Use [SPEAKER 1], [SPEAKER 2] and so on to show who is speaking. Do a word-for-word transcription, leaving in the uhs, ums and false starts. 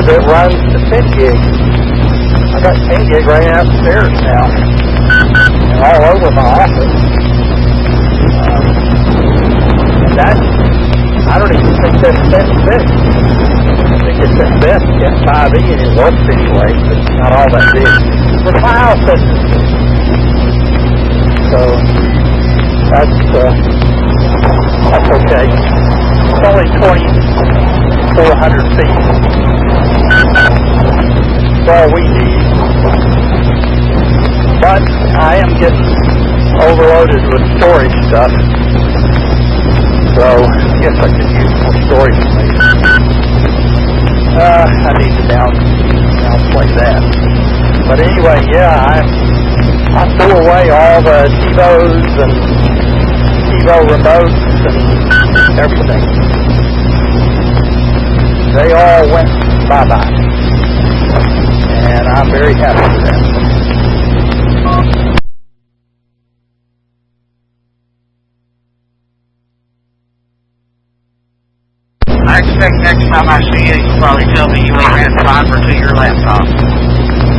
[SPEAKER 1] because it runs to ten gig. I got ten gig right upstairs now, and all over my office. Um, and that, I don't even think that's that big. I think it's at best Cat five E, and it works anyway, but it's not all that big. For the file system. So, that's, uh, that's okay. It's only twenty-four hundred feet. That's all we need. But I am getting overloaded with storage stuff. So I guess I could use more storage space. Uh, I need to down downplay that. But anyway, yeah, I I threw away all the TiVos and TiVo remotes and everything. They all went bye-bye. And I'm very happy with that.
[SPEAKER 2] I expect next time I see you, you'll probably tell me you ran fiber to your laptop.